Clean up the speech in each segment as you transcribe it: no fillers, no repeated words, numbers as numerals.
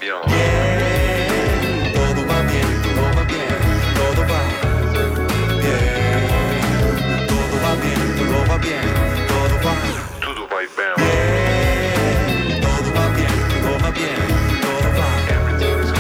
bien. Bien, todo va bien, todo va bien, todo va bien. Todo va bien, todo va bien, todo va bien. Tudo vai bem. Todo va bien, todo va bien, todo va Everything is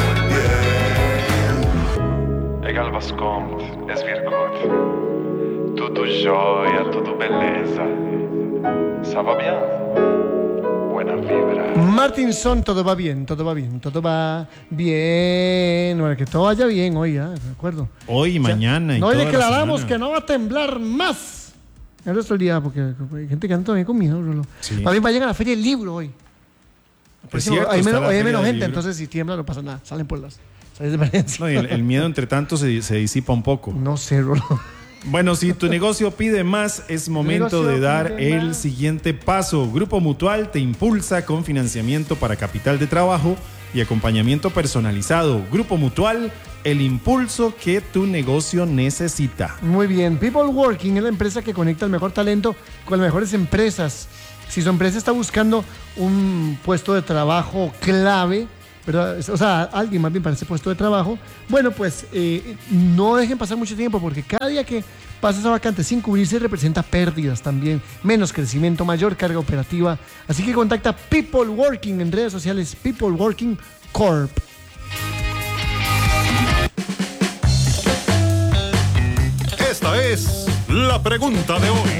going bien. É Galvas Gomes, és Virgot. Tudo jóia, tudo beleza. Estava bem? Buena vibra. Martinson, todo va bien, todo va bien, todo va bien. Bueno, que todo vaya bien hoy, ¿de acuerdo? Hoy, mañana y no, hoy toda la declaramos semana. que no va a temblar más el resto del día, porque hay gente que anda todavía con miedo, Rolo. Sí. Más bien va a llegar a la feria del libro hoy. Es cierto, hay está menos, la hay feria menos del gente, libro. entonces si tiembla no pasa nada. Salen por las salidas de emergencia. No, y el miedo, entre tanto, se disipa un poco. No sé, Rolo. Bueno, si tu negocio pide más, es momento negocio de dar pide el más. siguiente paso. Grupo Mutual te impulsa con financiamiento para capital de trabajo y acompañamiento personalizado. Grupo Mutual, el impulso que tu negocio necesita. Muy bien. People Working es la empresa que conecta el mejor talento con las mejores empresas. Si su empresa está buscando un puesto de trabajo clave, ¿verdad? O sea, alguien más bien para ese puesto de trabajo, bueno, pues no dejen pasar mucho tiempo, porque cada día que pasa esa vacante sin cubrirse representa pérdidas también, menos crecimiento, mayor carga operativa. Así que contacta People Working en redes sociales, People Working Corp. Esta es la pregunta de hoy.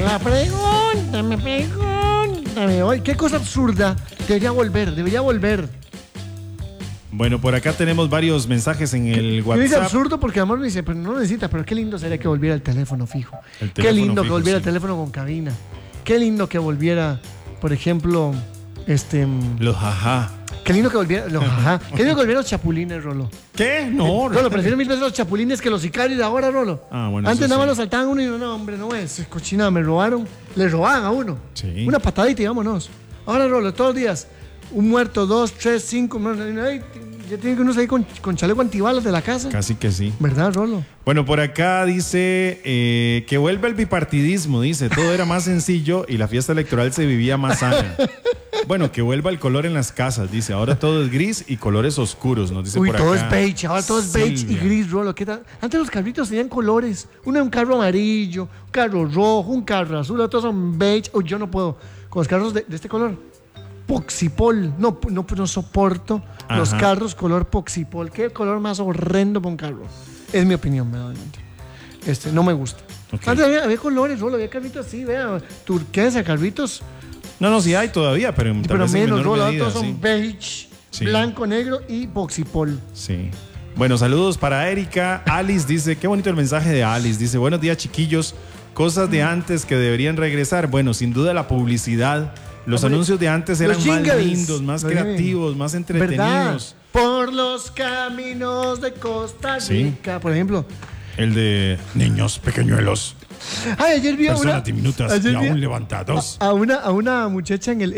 Pregúntame hoy, ¿qué cosa absurda debería volver? Bueno, por acá tenemos varios mensajes en el Yo dice WhatsApp. absurdo porque amor me dice, pero no lo necesita, pero qué lindo sería que volviera el teléfono fijo. El Qué teléfono lindo que fijo, volviera sí. el teléfono con cabina. Qué lindo que volviera, por ejemplo, Los jajá. qué lindo que volviera los ajá. Qué lindo que volvieran los chapulines, Rolo. ¿Qué? No, Rolo, prefiero mil veces los chapulines que los sicarios de ahora, Rolo. Ah, bueno, Antes eso nada más sí. lo saltaban uno y no, hombre, no es cochinada, me robaron. Le robaban a uno. Sí. Una patadita y vámonos. Ahora, Rolo, todos los días, un muerto, 2, 3, 5, ya tiene que uno salir con chaleco antibalas de la casa. Casi que sí. ¿Verdad, Rolo? Bueno, por acá dice que vuelva el bipartidismo, dice, todo era más sencillo y la fiesta electoral se vivía más sana. Bueno, que vuelva el color en las casas, dice, ahora todo es gris y colores oscuros, nos dice Uy, por todo acá. es beige, ahora todo es beige y Silvia. gris, Rolo. ¿Qué tal? Antes los carritos tenían colores. Uno era un carro amarillo, un carro rojo, un carro azul, otros son beige. Uy, yo no puedo. Con los carros de este color, poxipol. No soporto los Ajá. carros color poxipol. ¿Qué color más horrendo para un carro? Es mi opinión, medianamente. No me gusta. Ok. Antes había colores, Rolo, había carritos así, vea, turquesa, carritos, No, sí hay todavía, pero tal pero vez en menos, menor Rolo, ahora medida, todos son sí. beige, Sí. blanco, negro y poxipol. Sí. Bueno, saludos para Erika. Alice dice, qué bonito el mensaje de Alice. Dice, buenos días, chiquillos. Cosas de antes que deberían regresar. Bueno, sin duda la publicidad. Los Hombre, anuncios de antes eran los más jingles. lindos, más Lo creativos, más ¿Verdad? entretenidos. Por los caminos de Costa Sí. Rica, por ejemplo. El de niños pequeñuelos, Ay, ayer vi a una, personas diminutas y ayer vi aún levantados. a una muchacha en el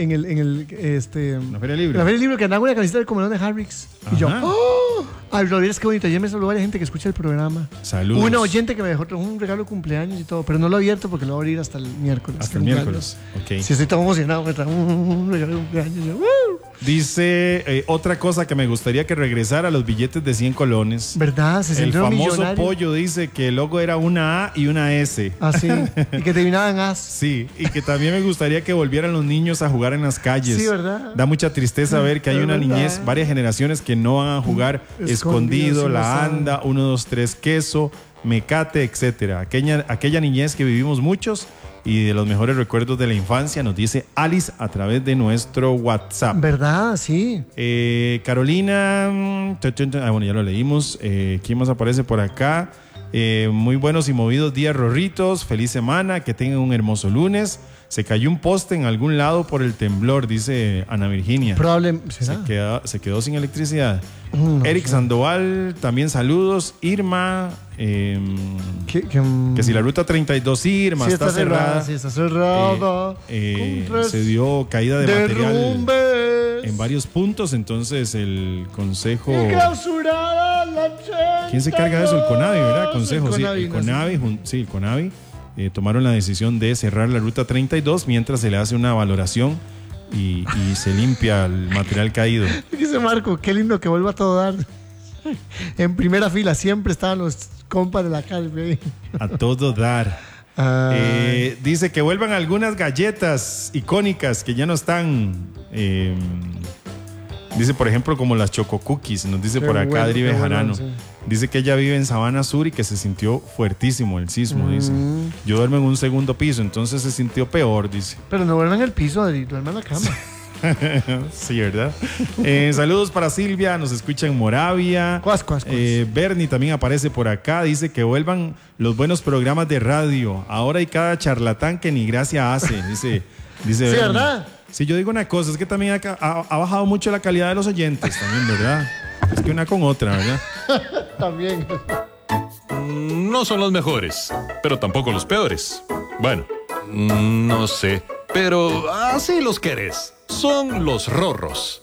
La Feria Libre. en la Feria del Libro que andaba con una camiseta del comedor de Harrix. Y yo, Ajá. ¡oh! Ay, lo vieras qué bonito. Ayer me saludó varias gente que escucha el programa. Saludos. Una oyente que me dejó un regalo de cumpleaños y todo, pero no lo he abierto porque lo voy a abrir hasta el miércoles. Hasta el miércoles. Ok. Sí, estoy todo emocionado. Me trajo un regalo de cumpleaños. Y yo, ¡uh! Dice otra cosa que me gustaría que regresara, los billetes de 100 colones. ¿Verdad? Se El sintieron famoso millonarios. pollo dice que el logo era una A y una S. Así. Y que terminaban as. Sí, y que también me gustaría que volvieran los niños a jugar en las calles. Sí, ¿verdad? Da mucha tristeza ver que hay Es una verdad. niñez, varias generaciones que no van a jugar escondido, sí lo la saben. anda, 1, 2, 3, queso, mecate, etcétera. Aquella niñez que vivimos muchos y de los mejores recuerdos de la infancia, nos dice Alice a través de nuestro WhatsApp. ¿Verdad? Sí. Carolina, bueno, ya lo leímos. ¿Quién más aparece por acá? Muy buenos y movidos días, Rorritos. Feliz semana, que tengan un hermoso lunes. Se cayó un poste en algún lado por el temblor, dice Ana Virginia. Probablemente. ¿Será? Se quedó sin electricidad. No Eric sé. Sandoval, también saludos. Irma, Que que si la ruta 32 Irma sí está cerrada. Sí, está cerrada. Se dio caída de material derrumbes. en varios puntos, entonces el consejo... Y clausurada la ¿Quién se carga de eso? El CONAVI, ¿verdad? 82. Consejo, sí. El CONAVI, sí, el CONAVI tomaron la decisión de cerrar la ruta 32 mientras se le hace una valoración y se limpia el material caído. Dice Marco, qué lindo que vuelva a todo dar. En primera fila siempre estaban los compas de la calle. A todo dar. Dice que vuelvan algunas galletas icónicas que ya no están. Dice, por ejemplo, como las Choco Cookies. Nos dice por acá Adri Bejarano. Sí. Dice que ella vive en Sabana Sur y que se sintió fuertísimo el sismo, dice. Yo duermo en un segundo piso, entonces se sintió peor, dice. Pero no duerme en el piso, Adri, duerme en la cama. Sí, ¿verdad? Saludos para Silvia, nos escucha en Moravia. Cuas. Bernie también aparece por acá, dice que vuelvan los buenos programas de radio. Ahora hay cada charlatán que ni gracia hace, dice sí, Bernie. ¿Verdad? Sí, yo digo una cosa, es que también ha bajado mucho la calidad de los oyentes también, ¿verdad? Es que una con otra, ¿verdad? También. No son los mejores, pero tampoco los peores. Bueno, no sé, pero así los querés. Son los rorros.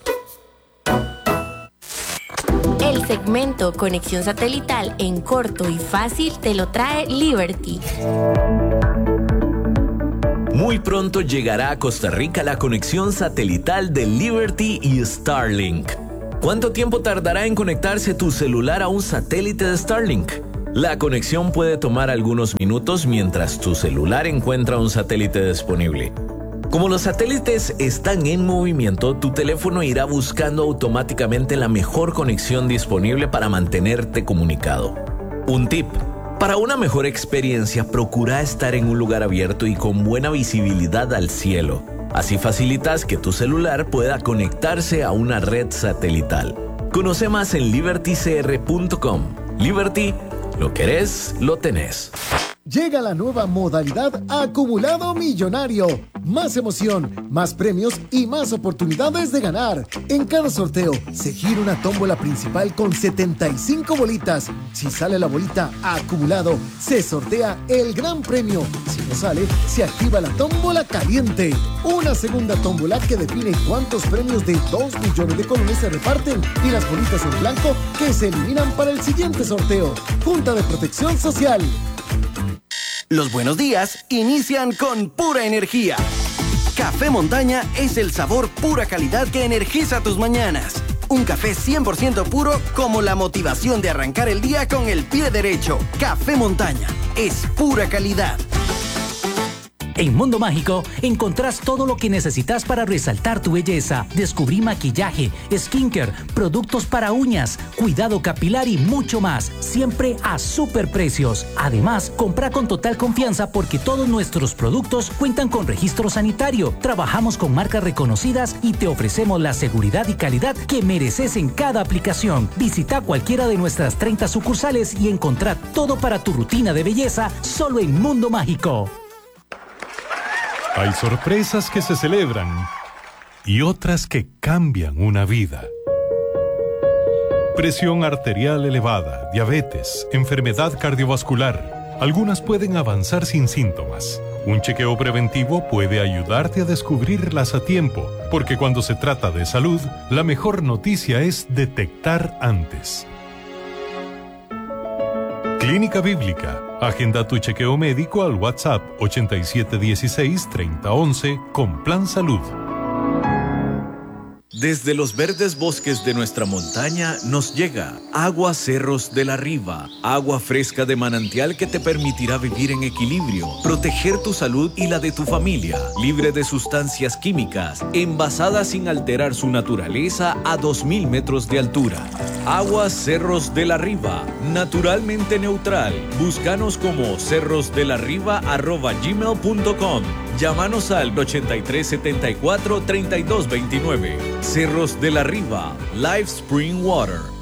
El segmento Conexión Satelital en corto y fácil te lo trae Liberty. Muy pronto llegará a Costa Rica la conexión satelital de Liberty y Starlink. ¿Cuánto tiempo tardará en conectarse tu celular a un satélite de Starlink? La conexión puede tomar algunos minutos mientras tu celular encuentra un satélite disponible. Como los satélites están en movimiento, tu teléfono irá buscando automáticamente la mejor conexión disponible para mantenerte comunicado. Un tip: para una mejor experiencia, procura estar en un lugar abierto y con buena visibilidad al cielo. Así facilitas que tu celular pueda conectarse a una red satelital. Conoce más en libertycr.com. Liberty, lo querés, lo tenés. Llega la nueva modalidad Acumulado Millonario. Más emoción, más premios y más oportunidades de ganar. En cada sorteo se gira una tómbola principal con 75 bolitas. Si sale la bolita Acumulado, se sortea el gran premio. Si no sale, se activa la tómbola caliente. Una segunda tómbola que define cuántos premios de 2 millones de colones se reparten y las bolitas en blanco que se eliminan para el siguiente sorteo. Junta de Protección Social. Los buenos días inician con pura energía. Café Montaña es el sabor pura calidad que energiza tus mañanas. Un café 100% puro como la motivación de arrancar el día con el pie derecho. Café Montaña es pura calidad. En Mundo Mágico encontrás todo lo que necesitas para resaltar tu belleza. Descubrí maquillaje, skincare, productos para uñas, cuidado capilar y mucho más. Siempre a super precios. Además, compra con total confianza porque todos nuestros productos cuentan con registro sanitario. Trabajamos con marcas reconocidas y te ofrecemos la seguridad y calidad que mereces en cada aplicación. Visita cualquiera de nuestras 30 sucursales y encontrá todo para tu rutina de belleza solo en Mundo Mágico. Hay sorpresas que se celebran y otras que cambian una vida. Presión arterial elevada, diabetes, enfermedad cardiovascular. Algunas pueden avanzar sin síntomas. Un chequeo preventivo puede ayudarte a descubrirlas a tiempo, porque cuando se trata de salud, la mejor noticia es detectar antes. Clínica Bíblica. Agenda tu chequeo médico al WhatsApp 8716-3011 con Plan Salud. Desde los verdes bosques de nuestra montaña nos llega Agua Cerros de la Riva, agua fresca de manantial que te permitirá vivir en equilibrio, proteger tu salud y la de tu familia, libre de sustancias químicas, envasada sin alterar su naturaleza a 2000 metros de altura. Agua Cerros de la Riva, naturalmente neutral. Búscanos como cerrosdelarriba@gmail.com. Llámanos al 8374-3229. Cerros de la Riva, Live Spring Water.